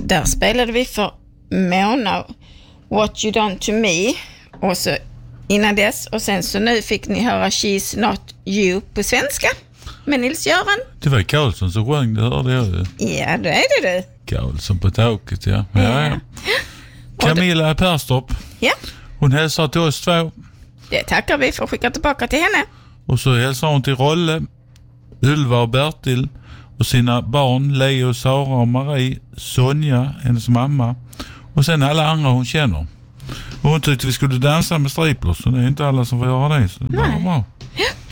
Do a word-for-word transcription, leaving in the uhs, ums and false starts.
Där spelade vi för Mona What You Done To Me. Och så innan dess. Och sen så nu fick ni höra She's Not You på svenska. Med Nils-Göran. Det var Karlsson som sjöng, det hörde jag ju. Ja, det är det du. Karlsson på taket, ja. ja, ja. ja. Camilla Perstorp. Ja. Hon hälsar till oss två. Det tackar vi för att skicka tillbaka till henne. Och så hälsar hon till Rolle, Ylva och Bertil och sina barn Leo, Sara och Marie, Sonja, hennes mamma och sen alla andra hon känner. Och hon tyckte vi skulle dansa med striplers, så det är inte alla som får göra det. Så det var bra. Ja.